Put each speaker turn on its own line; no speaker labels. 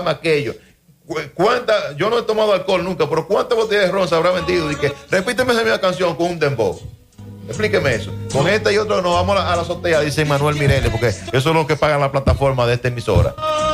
dame aquello. Yo no he tomado alcohol nunca, pero ¿cuántas botellas de ron se habrá vendido? Y que repíteme esa misma canción con un dembow. Explíqueme eso. Con esta y otro nos vamos a la azotea, dice Manuel Mireles, porque eso es lo que pagan la plataforma de esta emisora.